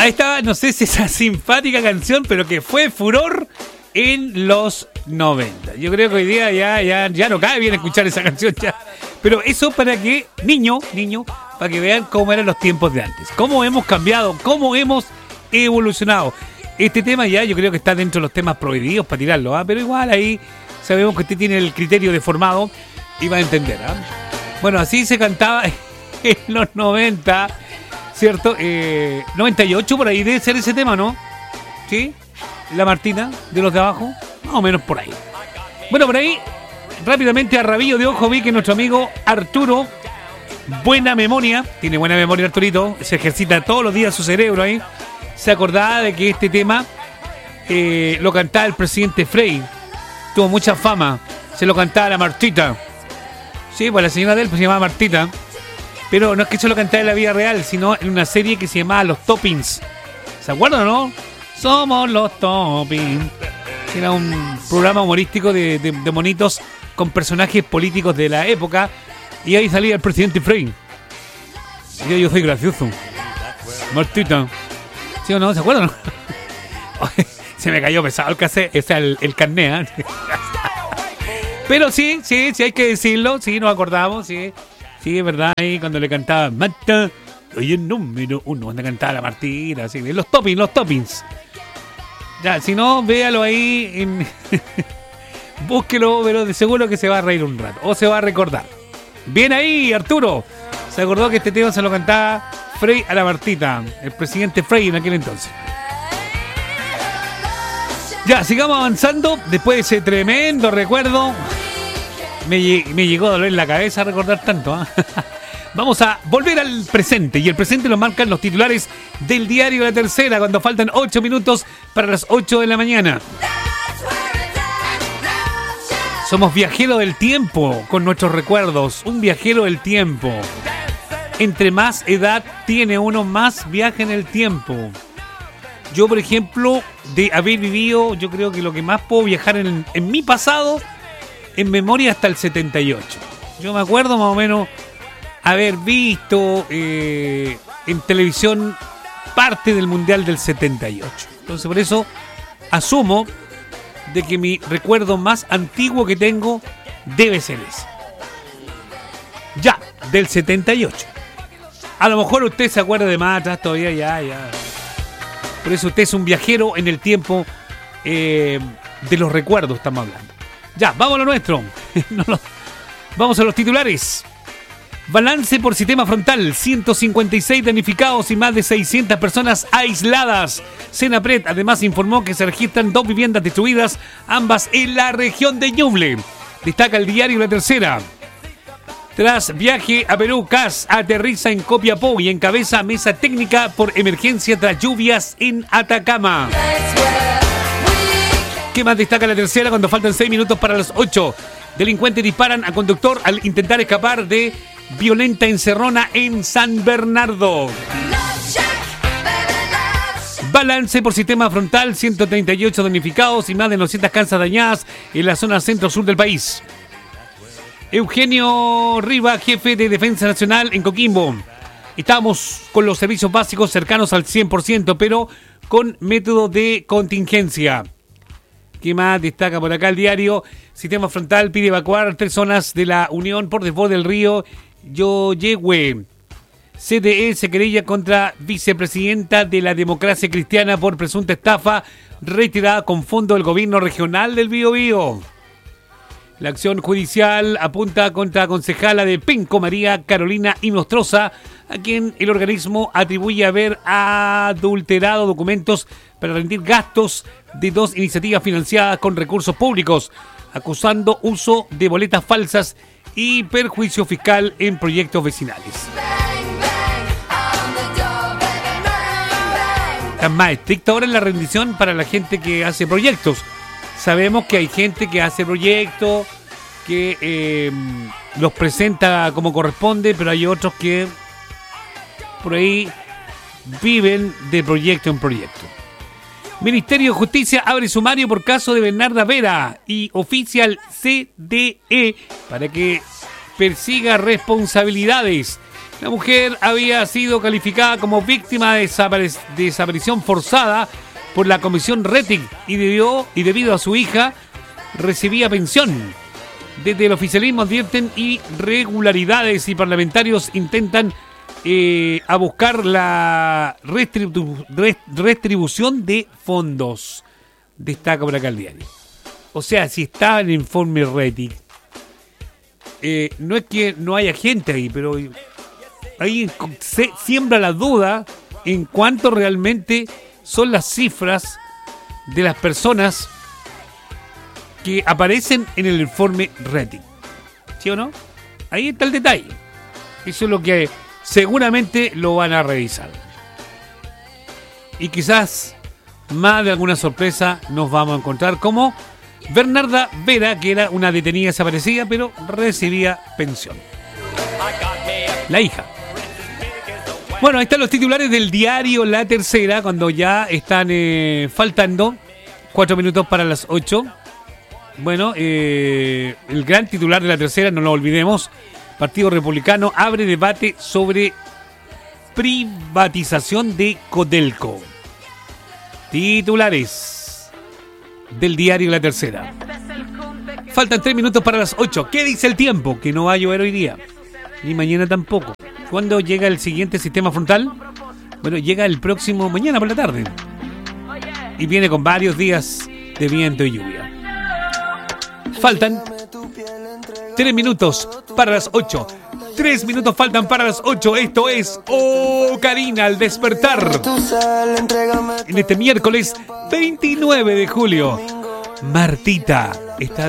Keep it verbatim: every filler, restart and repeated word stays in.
ahí estaba, no sé si esa simpática canción, pero que fue furor en los noventa. Yo creo que hoy día ya, ya, ya no cae bien escuchar esa canción ya. Pero eso para que, niño, niño, para que vean cómo eran los tiempos de antes. Cómo hemos cambiado, cómo hemos evolucionado. Este tema ya yo creo que está dentro de los temas prohibidos para tirarlo, ¿ah? Pero igual ahí sabemos que usted tiene el criterio deformado y va a entender, ¿ah? Bueno, así se cantaba en los noventa, ¿cierto? Eh, noventa y ocho por ahí debe ser ese tema, ¿no? ¿Sí? La Martina, de los de abajo, más o menos por ahí. Bueno, por ahí, rápidamente a rabillo de ojo vi que nuestro amigo Arturo, buena memoria, tiene buena memoria Arturito, se ejercita todos los días su cerebro ahí, se acordaba de que este tema eh, lo cantaba el presidente Frei, tuvo mucha fama, se lo cantaba la Martita. Sí, pues la señora de él pues, se llamaba Martita, pero no es que se lo cantara en la vida real, sino en una serie que se llamaba Los Toppings. ¿Se acuerdan o no? Somos los Toppings. Era un programa humorístico de, de, de monitos con personajes políticos de la época. Y ahí salía el presidente Frei. Y yo, yo soy gracioso. Martita. ¿Sí o no? ¿Se acuerdan? Se me cayó pesado el cassette, o sea, el, el carnet, ¿eh? Pero sí, sí, sí hay que decirlo. Sí, nos acordamos, sí. Sí, es verdad. Ahí cuando le cantaba Marta, oye, el número uno, cuando cantaba la Martina, así. Los toppings, los toppings. Ya, si no, véalo ahí. En... Búsquelo, pero de seguro que se va a reír un rato. O se va a recordar. Bien ahí, Arturo. Se acordó que este tema se lo cantaba Frei a la Martita. El presidente Frei en aquel entonces. Ya, sigamos avanzando. Después de ese tremendo recuerdo. Me, me llegó a doler la cabeza recordar tanto, ¿eh? Vamos a volver al presente. Y el presente lo marcan los titulares del diario La Tercera, cuando faltan ocho minutos para las ocho de la mañana. Somos viajeros del tiempo con nuestros recuerdos. Un viajero del tiempo. Entre más edad tiene uno, más viaja en el tiempo. Yo, por ejemplo, de haber vivido, yo creo que lo que más puedo viajar en, en mi pasado, en memoria hasta el setenta y ocho. Yo me acuerdo más o menos haber visto eh, en televisión parte del Mundial del setenta y ocho. Entonces, por eso asumo de que mi recuerdo más antiguo que tengo debe ser ese. Ya, del setenta y ocho. A lo mejor usted se acuerda de más atrás todavía, ya, ya. Por eso usted es un viajero en el tiempo eh, de los recuerdos, estamos hablando. Ya, vamos a lo nuestro. no, no. Vamos a los titulares. Balance por sistema frontal, ciento cincuenta y seis damnificados y más de seiscientas personas aisladas. Senapred además informó que se registran dos viviendas destruidas, ambas en la región de Ñuble. Destaca el diario La Tercera. Tras viaje a Perú, C A S aterriza en Copiapó y encabeza mesa técnica por emergencia tras lluvias en Atacama. ¿Qué más destaca La Tercera cuando faltan seis minutos para las ocho? Delincuentes disparan a conductor al intentar escapar de violenta encerrona en San Bernardo. Balance por sistema frontal, ciento treinta y ocho damnificados y más de novecientas casas dañadas en la zona centro-sur del país. Eugenio Riva, jefe de Defensa Nacional en Coquimbo. Estamos con los servicios básicos cercanos al cien por ciento, pero con método de contingencia. ¿Qué más destaca por acá el diario? Sistema frontal pide evacuar tres zonas de la Unión por desborde del río Yoyehue. C D E se querella contra vicepresidenta de la Democracia Cristiana por presunta estafa retirada con fondo del gobierno regional del Biobío. La acción judicial apunta contra concejala de Penco, María Carolina Inostroza, a quien el organismo atribuye haber adulterado documentos para rendir gastos de dos iniciativas financiadas con recursos públicos, acusando uso de boletas falsas y perjuicio fiscal en proyectos vecinales. Está más estricta ahora en la rendición para la gente que hace proyectos. Sabemos que hay gente que hace proyectos, que eh, los presenta como corresponde, pero hay otros que por ahí viven de proyecto en proyecto. Ministerio de Justicia abre sumario por caso de Bernarda Vera y oficia al C D E para que persiga responsabilidades. La mujer había sido calificada como víctima de desapare- desaparición forzada por la Comisión Rettig y, debió, y debido a su hija recibía pensión. Desde el oficialismo advierten irregularidades y parlamentarios intentan eh, a buscar la restribu- rest- restribución de fondos. Destaca por acá el diario. O sea, si está en el informe Rettig, eh, no es que no haya gente ahí, pero ahí se siembra la duda en cuanto realmente son las cifras de las personas que aparecen en el informe Rettig. ¿Sí o no? Ahí está el detalle. Eso es lo que seguramente lo van a revisar. Y quizás más de alguna sorpresa nos vamos a encontrar, como Bernarda Vera, que era una detenida desaparecida, pero recibía pensión. La hija. Bueno, ahí están los titulares del diario La Tercera, cuando ya están eh, faltando cuatro minutos para las ocho. Bueno, eh, el gran titular de La Tercera, no lo olvidemos: Partido Republicano abre debate sobre privatización de Codelco. Titulares del diario La Tercera. Faltan tres minutos para las ocho. ¿Qué dice el tiempo? Que no va a llover hoy día, ni mañana tampoco. ¿Cuándo llega el siguiente sistema frontal? Bueno, llega el próximo mañana por la tarde. Y viene con varios días de viento y lluvia. Faltan tres minutos para las ocho. Tres minutos faltan para las ocho. Esto es Oh Karina al despertar. En este miércoles veintinueve de julio, Martita está